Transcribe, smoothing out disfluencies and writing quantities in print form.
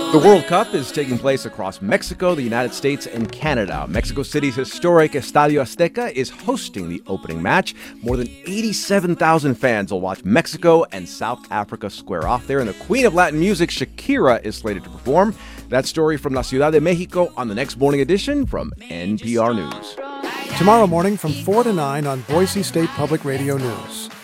The World Cup is taking place across Mexico, the United States, and Canada. Mexico City's historic Estadio Azteca is hosting the opening match. More than 87,000 fans will watch Mexico and South Africa square off there. And the queen of Latin music, Shakira, is slated to perform. That story from La Ciudad de Mexico on the next morning edition from NPR News. Tomorrow morning from 4 to 9 on Boise State Public Radio News.